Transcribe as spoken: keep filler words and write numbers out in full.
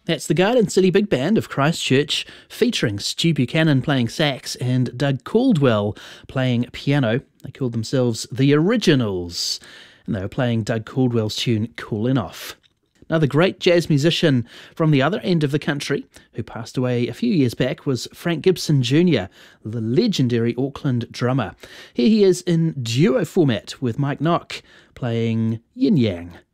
That's the Garden City Big Band of Christchurch, featuring Stu Buchanan playing sax and Doug Caldwell playing piano. They called themselves The Originals, and they were playing Doug Caldwell's tune Coolin' Off. Now, the great jazz musician from the other end of the country, who passed away a few years back, was Frank Gibson Junior, the legendary Auckland drummer. Here he is in duo format with Mike Nock, playing Yin Yang.